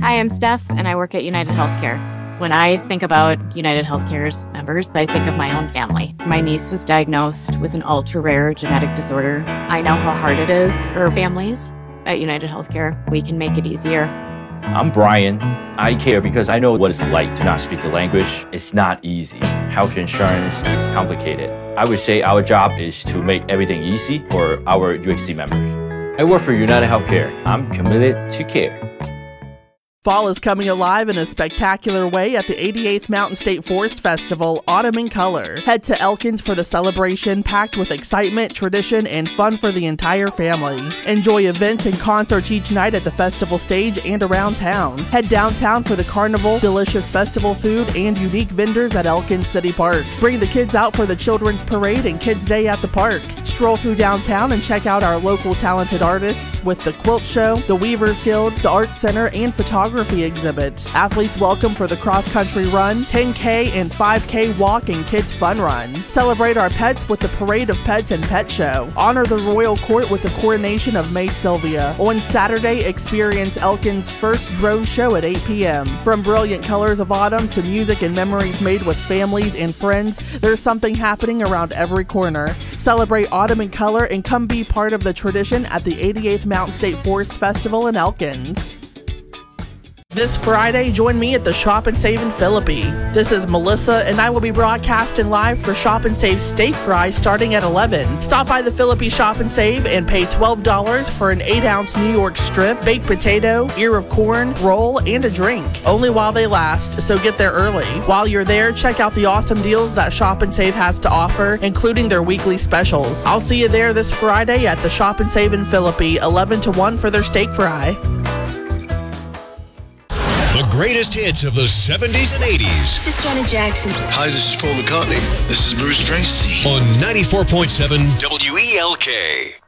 Hi, I'm Steph, and I work at United Healthcare. When I think about United Healthcare's members, I think of my own family. My niece was diagnosed with an ultra-rare genetic disorder. I know how hard it is for families. At United Healthcare, we can make it easier. I'm Brian. I care because I know what it's like to not speak the language. It's not easy. Health insurance is complicated. I would say our job is to make everything easy for our UHC members. I work for United Healthcare. I'm committed to care. Fall is coming alive in a spectacular way at the 88th Mountain State Forest Festival, Autumn in Color. Head to Elkins for the celebration packed with excitement, tradition, and fun for the entire family. Enjoy events and concerts each night at the festival stage and around town. Head downtown for the carnival, delicious festival food, and unique vendors at Elkins City Park. Bring the kids out for the Children's Parade and Kids Day at the park. Stroll through downtown and check out our local talented artists with the Quilt Show, the Weavers Guild, the Arts Center, and photography exhibit. Athletes welcome for the cross-country run, 10K and 5K walk and kids fun run. Celebrate our pets with the Parade of Pets and Pet Show. Honor the royal court with the coronation of Maid Sylvia. On Saturday, experience Elkins' first drone show at 8 p.m. From brilliant colors of autumn to music and memories made with families and friends, there's something happening around every corner. Celebrate autumn in color and come be part of the tradition at the 88th Mountain State Forest Festival in Elkins. This Friday, join me at the Shop and Save in Philippi. This is Melissa, and I will be broadcasting live for Shop and Save Steak Fry starting at 11. Stop by the Philippi Shop and Save and pay $12 for an 8-ounce New York strip, baked potato, ear of corn, roll, and a drink. Only while they last, so get there early. While you're there, check out the awesome deals that Shop and Save has to offer, including their weekly specials. I'll see you there this Friday at the Shop and Save in Philippi, 11 to 1 for their steak fry. The greatest hits of the 70s and 80s. This is Janet Jackson. Hi, this is Paul McCartney. This is Bruce Springsteen. On 94.7 WELK.